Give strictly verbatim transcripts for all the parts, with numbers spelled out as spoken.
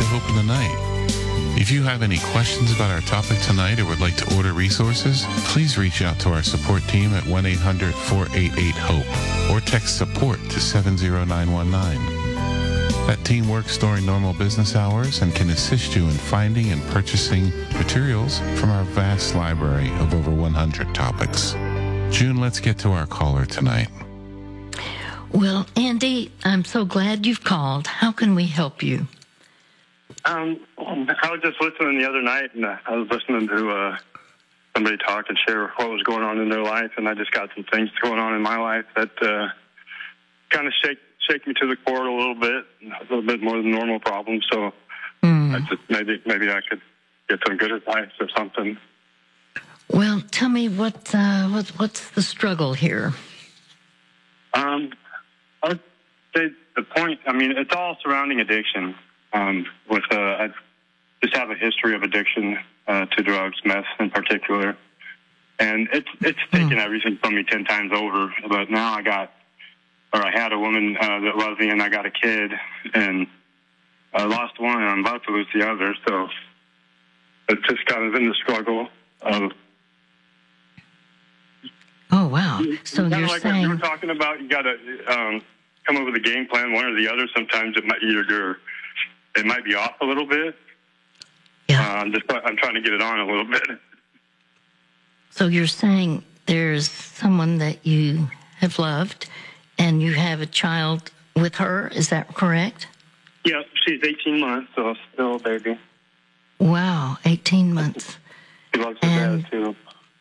to Hope in the Night. If you have any questions about our topic tonight or would like to order resources, please reach out to our support team at one eight hundred four eight eight HOPE or text support to seven zero nine one nine. That team works during normal business hours and can assist you in finding and purchasing materials from our vast library of over one hundred topics. June, let's get to our caller tonight. Well, Andy, I'm so glad you've called. How can we help you? Um, I was just listening the other night, and uh, I was listening to uh, somebody talk and share what was going on in their life, and I just got some things going on in my life that uh, kind of shake shake me to the core a little bit, a little bit more than normal problems. So Mm. I just maybe maybe I could get some good advice or something. Well, tell me what, uh, what what's the struggle here? Um, I would say the point. I mean, it's all surrounding addiction. Um, with uh, I just have a history of addiction uh, to drugs, meth in particular, and it's it's taken Mm. everything from me ten times over. But now I got, or I had a woman uh, that loves me, and I got a kid, and I lost one, and I'm about to lose the other. So it's just kind of in the struggle of. Oh, wow. So kind you're of like what you saying... were talking about. You got to um, come up with a game plan, one or the other. Sometimes it might you're, you're it might be off a little bit. Yeah. Uh, I'm just I'm trying to get it on a little bit. So you're saying there's someone that you have loved, and you have a child with her. Is that correct? Yeah, she's eighteen months, so still a baby. Wow, eighteen months. She loves her And- dad too.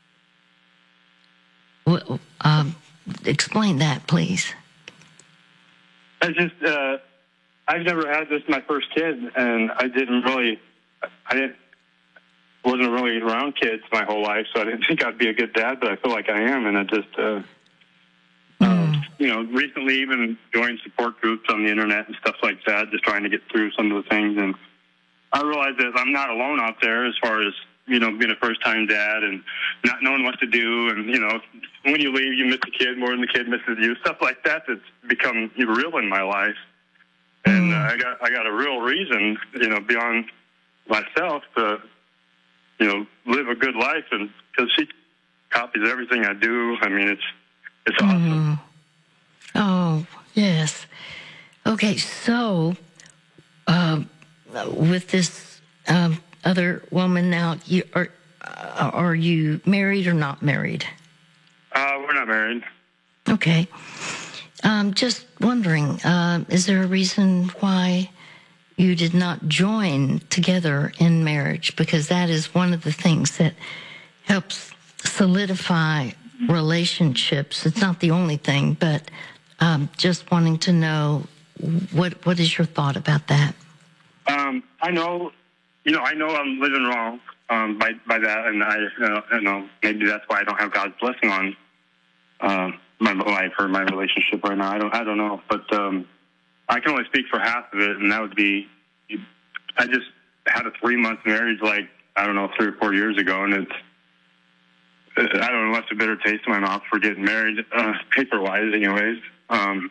Well, um, explain that, please. I just uh, I've never had this my first kid, and I didn't really I didn't wasn't really around kids my whole life, so I didn't think I'd be a good dad, but I feel like I am, and I just uh, um, you know recently even joined support groups on the internet and stuff like that, just trying to get through some of the things, and I realized that I'm not alone out there as far as you know being a first time dad and not knowing what to do, and you know when you leave you miss the kid more than the kid misses you, stuff like that that's become real in my life. And uh, I got I got a real reason, you know, beyond myself to, you know, live a good life, and because she copies everything I do. I mean, it's it's awesome. Mm. Oh, yes. Okay, so uh, with this um, other woman now, you are uh, are you married or not married? Uh, we're not married. Okay. Um, just wondering, uh, is there a reason why you did not join together in marriage? Because that is one of the things that helps solidify relationships. It's not the only thing, but um, just wanting to know what what is your thought about that? Um, I know, you know, I know I'm living wrong um, by by that, and I, uh, you know, maybe that's why I don't have God's blessing on uh, my life or my relationship right now. I don't, I don't know, but um, I can only speak for half of it, and that would be, I just had a three month marriage, like I don't know, three or four years ago, and it's, I don't know, left a bitter taste in my mouth for getting married, uh, paper wise, anyways. Um,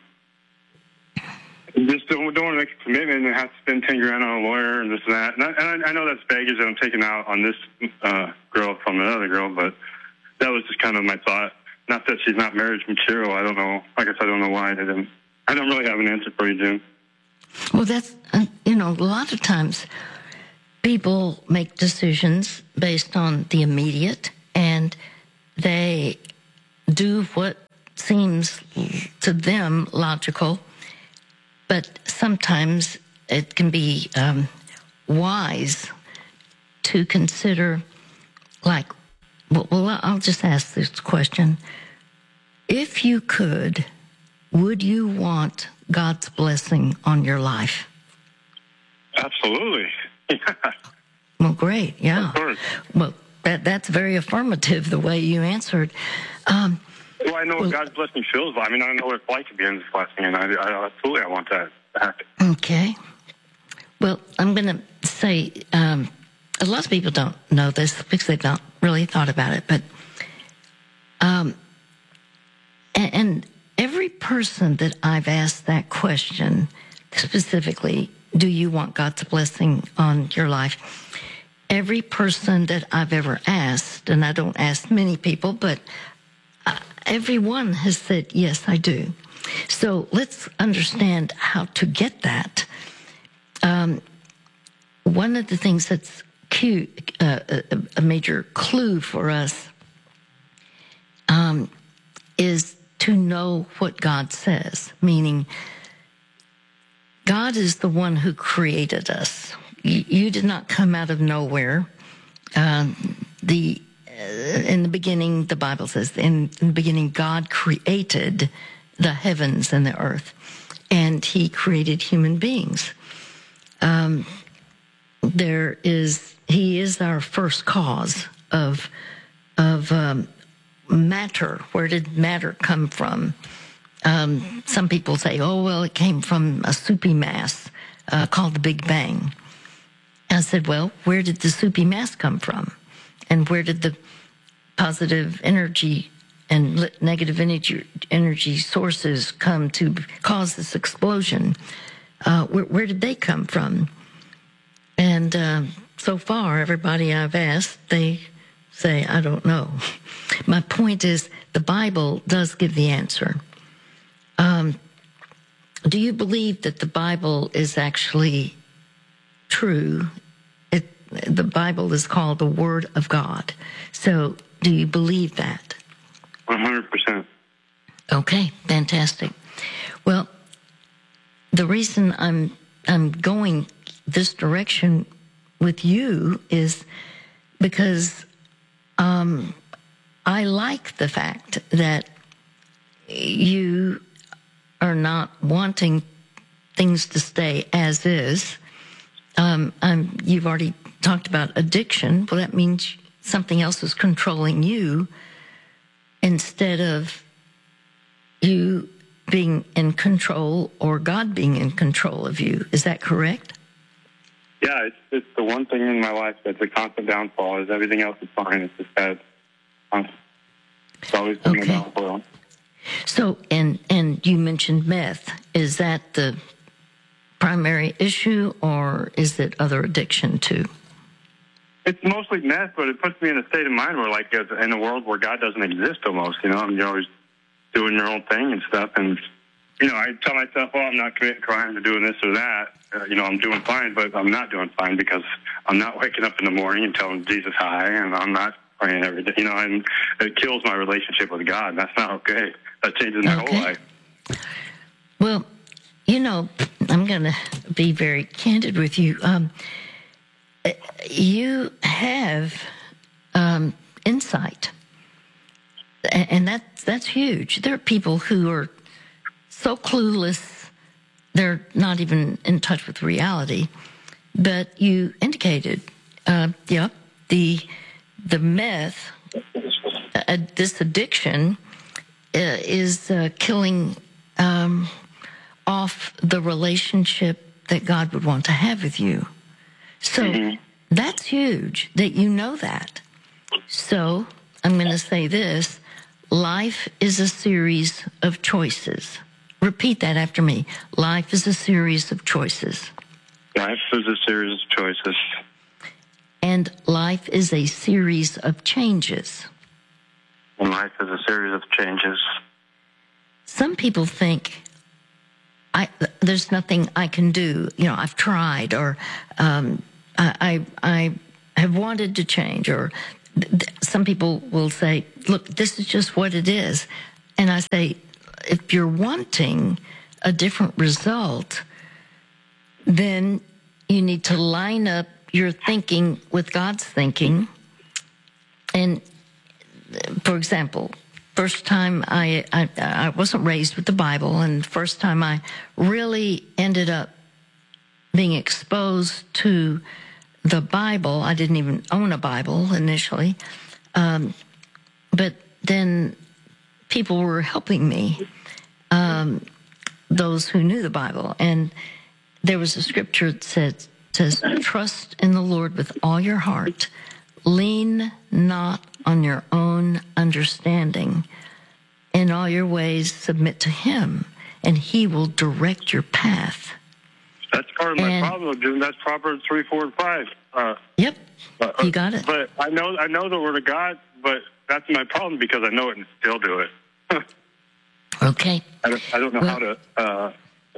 Just don't, don't want to make a commitment and have to spend ten grand on a lawyer and this and that. And I, and I know that's baggage that I'm taking out on this uh, girl from another girl, but that was just kind of my thought. Not that she's not marriage material. I don't know. I guess I don't know why I didn't. I don't really have an answer for you, Jim. Well, that's, uh, you know, a lot of times people make decisions based on the immediate, and they do what seems to them logical. But sometimes it can be um, wise to consider, like, well, well, I'll just ask this question. If you could, would you want God's blessing on your life? Absolutely. Well, great, yeah. Of course. Well, that that's very affirmative, the way you answered. Um, Well, I know what God's blessing feels like. I mean, I know what it's like to be in this blessing, and I, I absolutely I want that to happen. Okay. Well, I'm going to say um, a lot of people don't know this because they've not really thought about it, but um, and, and every person that I've asked that question specifically do you want God's blessing on your life? Every person that I've ever asked, and I don't ask many people, but uh, everyone has said, yes, I do. So let's understand how to get that. Um, one of the things that's cute, uh, a, a major clue for us um, is to know what God says, meaning God is the one who created us. You, you did not come out of nowhere. Um, the uh, in the beginning, the Bible says, in, in the beginning, God created the heavens and the earth, and He created human beings. Um, there is He is our first cause of of um, matter. Where did matter come from? Um, some people say, oh, well, it came from a soupy mass uh, called the Big Bang. I said, well, where did the soupy mass come from? And where did the positive energy and negative energy, energy sources come to cause this explosion? Uh, where, where did they come from? And uh, so far, everybody I've asked, they say, I don't know. My point is, the Bible does give the answer. Um, do you believe that the Bible is actually true? It, the Bible is called the Word of God. So do you believe that? one hundred percent. Okay, fantastic. Well, the reason I'm I'm going this direction with you is because um, I like the fact that you are not wanting things to stay as is. Um, I'm, you've already talked about addiction. Well, that means something else is controlling you instead of you being in control or God being in control of you. Is that correct? Yeah, it's, it's the one thing in my life that's a constant downfall. Is everything else is fine. It's just that it's always been Okay. a downfall. So, and and you mentioned meth. Is that the primary issue, or is it other addiction too? It's mostly meth, but it puts me in a state of mind where, like, in a world where God doesn't exist almost, you know, I mean, you're always doing your own thing and stuff. And, you know, I tell myself, oh, I'm not committing crimes or doing this or that. Uh, you know, I'm doing fine, but I'm not doing fine because I'm not waking up in the morning and telling Jesus hi, and I'm not praying every day, you know, and it kills my relationship with God. That's not okay. That changes my Okay. whole life. Well, you know, I'm going to be very candid with you. Um, you have um, insight, and that's that's huge. There are people who are so clueless, they're not even in touch with reality. But you indicated, uh, yeah, the the meth, uh, this addiction, uh, is uh, killing um, off the relationship that God would want to have with you. So mm-hmm. That's huge that you know that. So I'm going to say this: life is a series of choices. Repeat that after me. Life is a series of choices. Life is a series of choices. And life is a series of changes. And life is a series of changes. Some people think, I, there's nothing I can do. You know, I've tried, or um, I, I, I have wanted to change, or th- some people will say, look, this is just what it is. And I say, if you're wanting a different result, then you need to line up your thinking with God's thinking. And for example, first time I, I, I wasn't raised with the Bible, and first time I really ended up being exposed to the Bible, I didn't even own a Bible initially, um, but then people were helping me, um, those who knew the Bible. And there was a scripture that says, says, trust in the Lord with all your heart. Lean not on your own understanding. In all your ways submit to Him, and He will direct your path. That's part part of my And- problem, Jim. That's Proverbs three, four, and five. Uh, Yep, uh, you got it. But I know I know the Word of God, but that's my problem because I know it and still do it. Okay. I don't, I don't know Well- how to uh,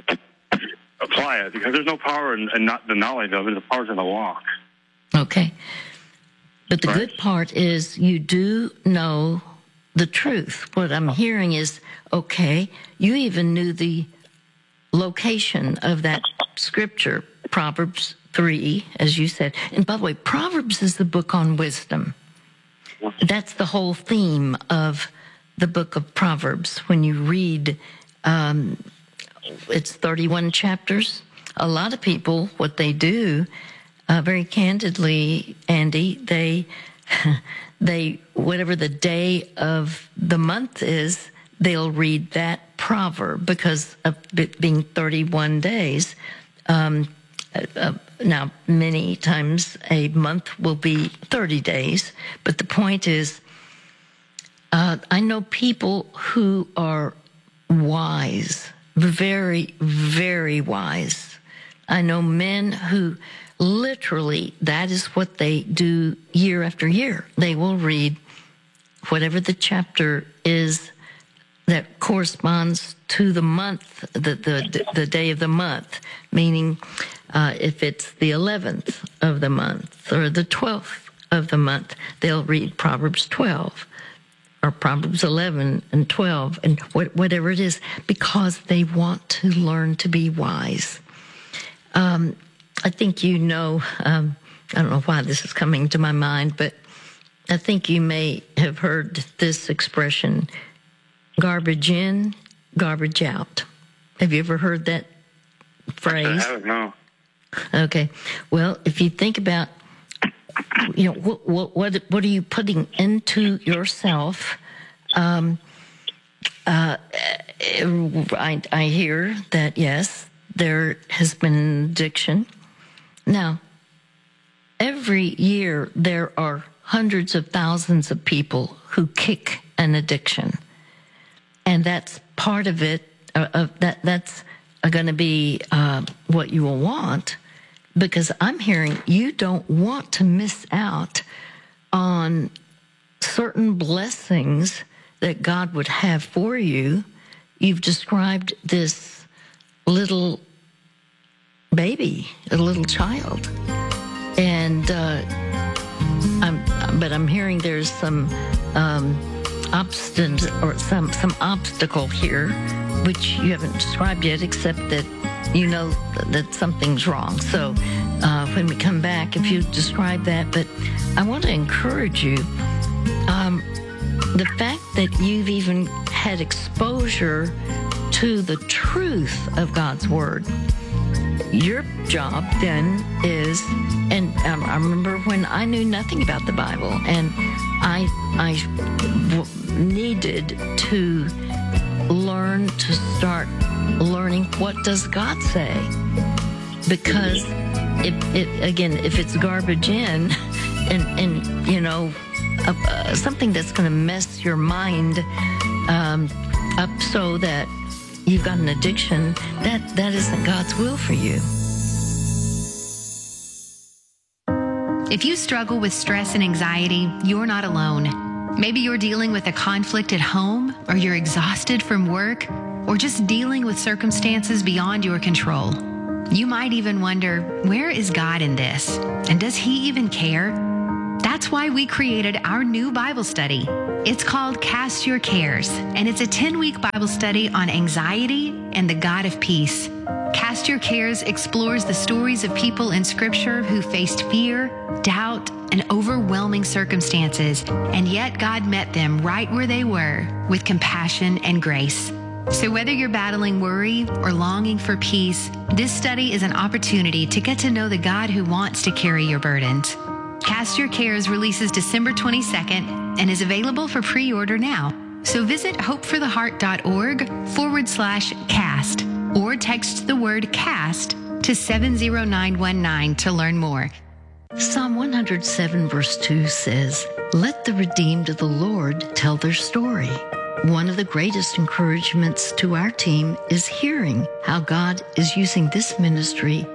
apply it because there's no power in, in not the knowledge of it. The power's in the law. Okay. But the Right. good part is you do know the truth. What I'm hearing is, okay, you even knew the location of that scripture, Proverbs three, as you said. And by the way, Proverbs is the book on wisdom. That's the whole theme of the book of Proverbs. When you read, um, it's thirty-one chapters. A lot of people, what they do, uh, very candidly, Andy, they, they, whatever the day of the month is, they'll read that proverb because of it being thirty-one days. Um, uh, now, many times a month will be thirty days, but the point is, uh, I know people who are wise, very, very wise. I know men who literally, that is what they do year after year. They will read whatever the chapter is that corresponds to the month, the the, the day of the month, meaning uh, if it's the eleventh of the month or the twelfth of the month, they'll read Proverbs twelve or Proverbs eleven and twelve and wh- whatever it is, because they want to learn to be wise. Um, I think you know, um, I don't know why this is coming to my mind, but I think you may have heard this expression, garbage in, garbage out. Have you ever heard that phrase? I don't know. Okay. Well, if you think about, you know, what what what, what are you putting into yourself? Um, uh, I I hear that yes, there has been an addiction. Now, every year there are hundreds of thousands of people who kick an addiction. And that's part of it. Uh, uh, that that's uh, going to be uh, what you will want, because I'm hearing you don't want to miss out on certain blessings that God would have for you. You've described this little baby, a little child, and uh, I'm, but I'm hearing there's some. Um, obstinate or some some obstacle here, which you haven't described yet, except that you know that something's wrong. So uh, when we come back, if you describe that, but I want to encourage you. Um, the fact that you've even had exposure to the truth of God's word. Your job then is, and um, I remember when I knew nothing about the Bible, and I I w- needed to learn to start learning what does God say, because if it again if it's garbage in, and and you know uh, uh, something that's going to mess your mind um, up so that you've got an addiction, that, that isn't God's will for you. If you struggle with stress and anxiety, you're not alone. Maybe you're dealing with a conflict at home, or you're exhausted from work, or just dealing with circumstances beyond your control. You might even wonder, where is God in this? And does He even care? That's why we created our new Bible study. It's called Cast Your Cares, and it's a ten-week Bible study on anxiety and the God of peace. Cast Your Cares explores the stories of people in Scripture who faced fear, doubt, and overwhelming circumstances, and yet God met them right where they were with compassion and grace. So whether you're battling worry or longing for peace, this study is an opportunity to get to know the God who wants to carry your burdens. Cast Your Cares releases December twenty-second and is available for pre-order now. So visit hopefortheheart.org forward slash cast or text the word cast to seven zero nine one nine to learn more. Psalm one hundred seven verse two says, "Let the redeemed of the Lord tell their story." One of the greatest encouragements to our team is hearing how God is using this ministry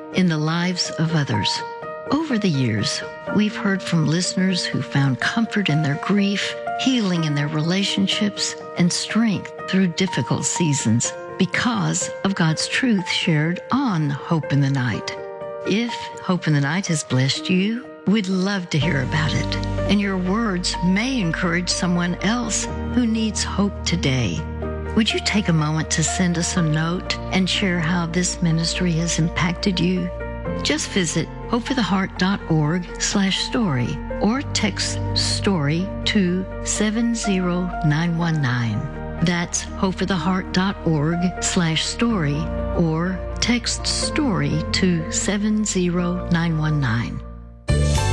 in the lives of others. Over the years, we've heard from listeners who found comfort in their grief, healing in their relationships, and strength through difficult seasons because of God's truth shared on Hope in the Night. If Hope in the Night has blessed you, we'd love to hear about it. And your words may encourage someone else who needs hope today. Would you take a moment to send us a note and share how this ministry has impacted you? Just visit hopefortheheart.org slash story or text story to seven zero nine one nine. That's hopefortheheart.org slash story or text story to seven zero nine one nine.